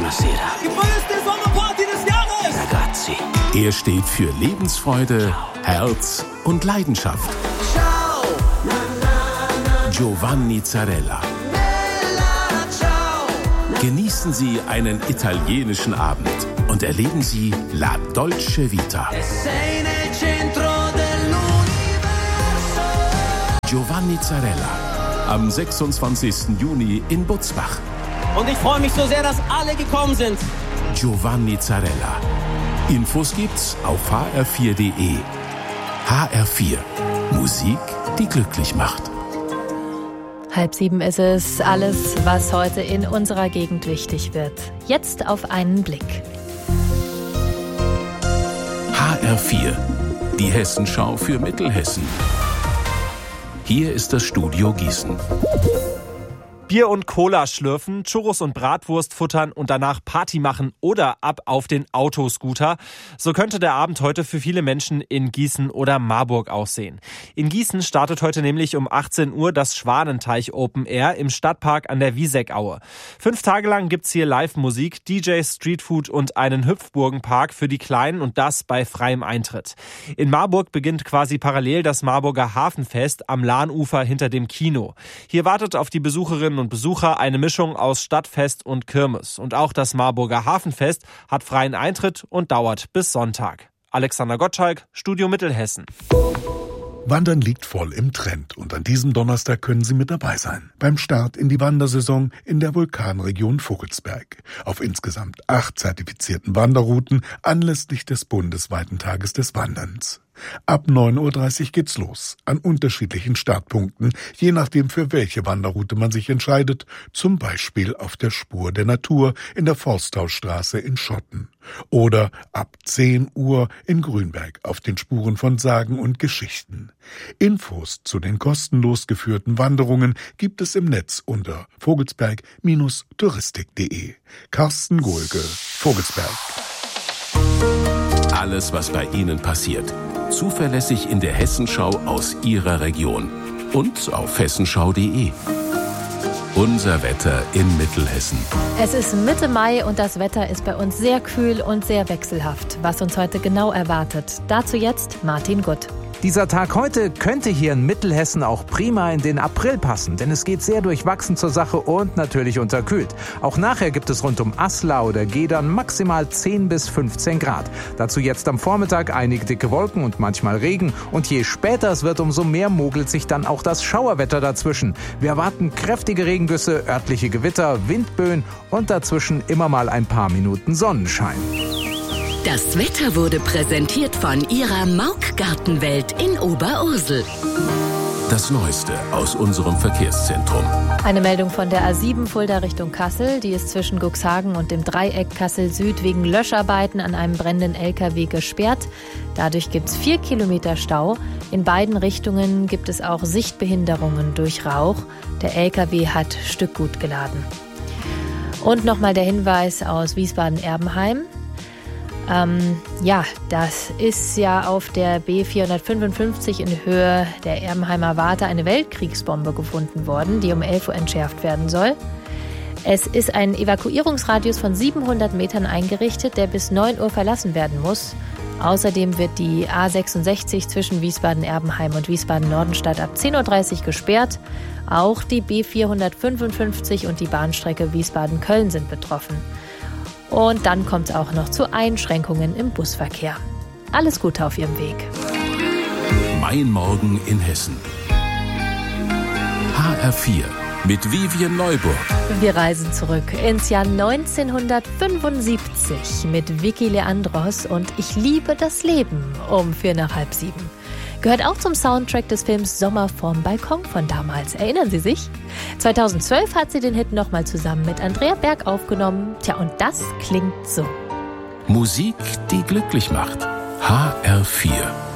Buonasera. Die größte Sommerparty des Jahres. Ragazzi. Er steht für Lebensfreude, Herz und Leidenschaft. Ciao. Giovanni Zarella. Bella, ciao. Genießen Sie einen italienischen Abend und erleben Sie La Dolce Vita. Sei nel centro dell'universo. Giovanni Zarella. Am 26. Juni in Butzbach. Und ich freue mich so sehr, dass alle gekommen sind. Giovanni Zarella. Infos gibt's auf hr4.de. HR4. Musik, die glücklich macht. 6:30 ist es. Alles, was heute in unserer Gegend wichtig wird. Jetzt auf einen Blick. HR4. Die Hessenschau für Mittelhessen. Hier ist das Studio Gießen. Bier und Cola schlürfen, Churros und Bratwurst futtern und danach Party machen oder ab auf den Autoscooter. So könnte der Abend heute für viele Menschen in Gießen oder Marburg aussehen. In Gießen startet heute nämlich um 18 Uhr das Schwanenteich Open Air im Stadtpark an der Wieseck-Aue. 5 Tage lang gibt's hier Live-Musik, DJs, Streetfood und einen Hüpfburgenpark für die Kleinen und das bei freiem Eintritt. In Marburg beginnt quasi parallel das Marburger Hafenfest am Lahnufer hinter dem Kino. Hier wartet auf die Besucherinnen und Besucher eine Mischung aus Stadtfest und Kirmes. Und auch das Marburger Hafenfest hat freien Eintritt und dauert bis Sonntag. Alexander Gottschalk, Studio Mittelhessen. Wandern liegt voll im Trend und an diesem Donnerstag können Sie mit dabei sein. Beim Start in die Wandersaison in der Vulkanregion Vogelsberg. Auf insgesamt 8 zertifizierten Wanderrouten anlässlich des bundesweiten Tages des Wanderns. Ab 9:30 Uhr geht's los, an unterschiedlichen Startpunkten, je nachdem für welche Wanderroute man sich entscheidet, zum Beispiel auf der Spur der Natur in der Forsthausstraße in Schotten oder ab 10 Uhr in Grünberg auf den Spuren von Sagen und Geschichten. Infos zu den kostenlos geführten Wanderungen gibt es im Netz unter vogelsberg-touristik.de. Carsten Gohlke, Vogelsberg. Alles, was bei Ihnen passiert. Zuverlässig in der Hessenschau aus Ihrer Region. Und auf hessenschau.de. Unser Wetter in Mittelhessen. Es ist Mitte Mai und das Wetter ist bei uns sehr kühl und sehr wechselhaft. Was uns heute genau erwartet. Dazu jetzt Martin Gutt. Dieser Tag heute könnte hier in Mittelhessen auch prima in den April passen, denn es geht sehr durchwachsen zur Sache und natürlich unterkühlt. Auch nachher gibt es rund um Aslar oder Gedern maximal 10 bis 15 Grad. Dazu jetzt am Vormittag einige dicke Wolken und manchmal Regen. Und je später es wird, umso mehr mogelt sich dann auch das Schauerwetter dazwischen. Wir erwarten kräftige Regengüsse, örtliche Gewitter, Windböen und dazwischen immer mal ein paar Minuten Sonnenschein. Das Wetter wurde präsentiert von Ihrer Mauk-Gartenwelt in Oberursel. Das Neueste aus unserem Verkehrszentrum. Eine Meldung von der A7 Fulda Richtung Kassel. Die ist zwischen Cuxhagen und dem Dreieck Kassel Süd wegen Löscharbeiten an einem brennenden LKW gesperrt. Dadurch gibt es 4 Kilometer Stau. In beiden Richtungen gibt es auch Sichtbehinderungen durch Rauch. Der LKW hat Stückgut geladen. Und nochmal der Hinweis aus Wiesbaden-Erbenheim. Das ist ja auf der B455 in Höhe der Erbenheimer Warte eine Weltkriegsbombe gefunden worden, die um 11 Uhr entschärft werden soll. Es ist ein Evakuierungsradius von 700 Metern eingerichtet, der bis 9 Uhr verlassen werden muss. Außerdem wird die A66 zwischen Wiesbaden-Erbenheim und Wiesbaden-Nordenstadt ab 10:30 Uhr gesperrt. Auch die B455 und die Bahnstrecke Wiesbaden-Köln sind betroffen. Und dann kommt es auch noch zu Einschränkungen im Busverkehr. Alles Gute auf Ihrem Weg. Mein Morgen in Hessen. HR4 mit Vivien Neuburg. Wir reisen zurück ins Jahr 1975 mit Vicky Leandros und Ich liebe das Leben um 6:45. Gehört auch zum Soundtrack des Films Sommer vorm Balkon von damals. Erinnern Sie sich? 2012 hat sie den Hit nochmal zusammen mit Andrea Berg aufgenommen. Tja, und das klingt so. Musik, die glücklich macht. HR4.